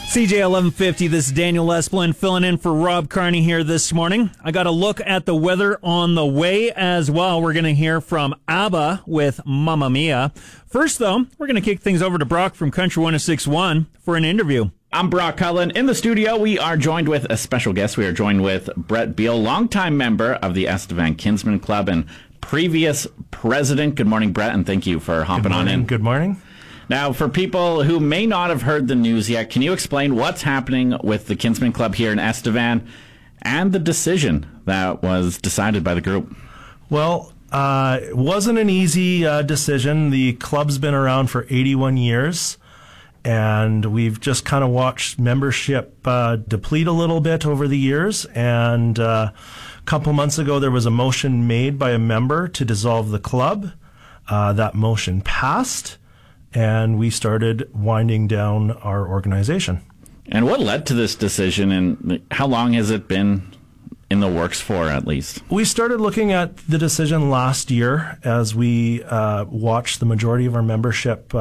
CJ 1150, this is Daniel Esplin filling in for Rob Carney here this morning. I got a look at the weather on the way as well. We're going to hear from ABBA with Mamma Mia. First, though, we're going to kick things over to Brock from Country 106.1 for an interview. I'm Brock Cullen. In the studio, we are joined with a special guest. We are joined with Brett Beal, longtime member of the Estevan Kinsmen Club and previous president. Good morning, Brett, and thank you for hopping on in. Good morning. Now, for people who may not have heard the news yet, can you explain what's happening with the Kinsmen Club here in Estevan and the decision that was decided by the group? Well, it wasn't an easy decision. The club's been around for 81 years, and we've just kind of watched membership deplete a little bit over the years. And a couple months ago, there was a motion made by a member to dissolve the club. That motion passed, and we started winding down our organization. And what led to this decision, and how long has it been in the works for, at least? We started looking at the decision last year as we watched the majority of our membership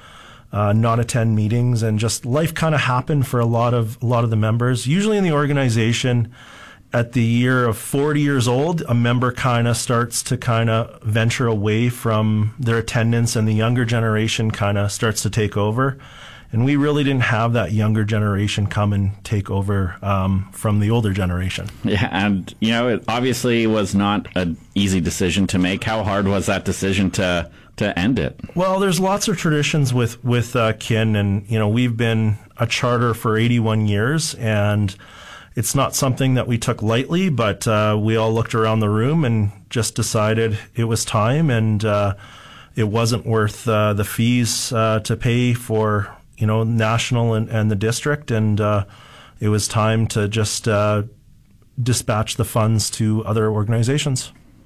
not attend meetings, and just life kind of happened for a lot of the members. Usually in the organization, at the year of 40 years old, a member kind of starts to kind of venture away from their attendance, and the younger generation kind of starts to take over. And we really didn't have that younger generation come and take over from the older generation. Yeah, and it obviously was not an easy decision to make. How hard was that decision to end it? Well, there's lots of traditions with Kin, and we've been a charter for 81 years, and it's not something that we took lightly, but we all looked around the room and just decided it was time, and it wasn't worth the fees to pay for national and the district, and it was time to just dispatch the funds to other organizations.